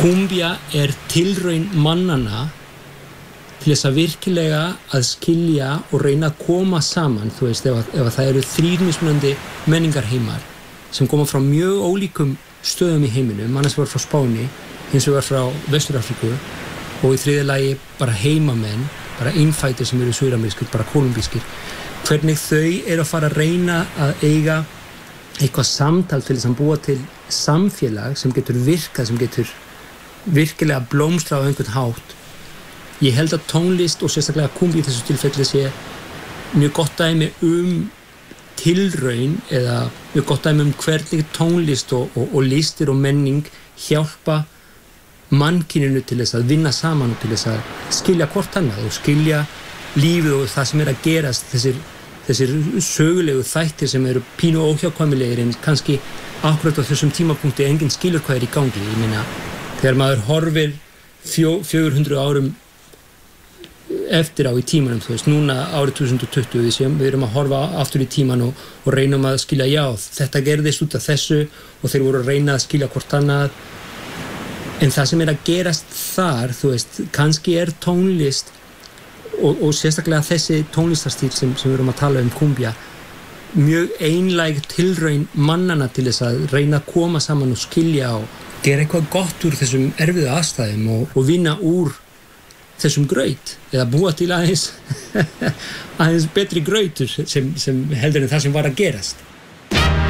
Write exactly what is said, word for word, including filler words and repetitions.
Kumbia er tilraun mannana til þess að virkilega að skilja og reyna að koma saman, þú veist, ef, ef það eru þrír mismunandi menningarheimar sem koma frá mjög ólíkum stöðum í heiminum, annars var frá Spáni, hins vegar frá Vestur-Afríku og í þriðja lagi bara heimamenn, bara innfæddir sem eru suðuramerískir, bara kólumbískir, hvernig þau eru að fara að reyna að eiga eitthvað samtal til þess að búa til samfélag sem getur virkað, sem getur virkilega blómstra á einhvern hátt. Ég held að tónlist og sérstaklega kumbia í þessu tilfelli sé mjög gott dæmi um tilraun eða mjög gott dæmi um hvernig tónlist og, og, og listir og menning hjálpa mannkyninu til þess að vinna saman og til þess að skilja hvort annað og skilja lífið og það sem er að gerast, þessir, þessir sögulegu þættir sem eru pínu óhjákvæmilegir en kannski akkurat á þessum tímapunkti enginn skilur hvað er í gangi. Ég meina, þegar maður horfir fjó, fjögur hundruð árum eftir á í tímanum, þú veist, núna árið tvö þúsund og tuttugu, við, séum, við erum að horfa aftur í tíman og, og reynum að skilja, já, þetta gerðist út af þessu og þeir voru að reyna að skilja hvort annað. En það sem er að gerast þar, þú veist, kannski er tónlist og, og sérstaklega þessi tónlistarstíl sem, sem við erum að tala um, kumbia, mjög einlæg tilraun mannana til þess að reyna að koma saman og skilja og gera eitthvað gott úr þessum erfiðu aðstæðum og, og vinna úr þessum graut eða búa til aðeins aðeins betri grautur sem, sem heldur en það sem var að gerast.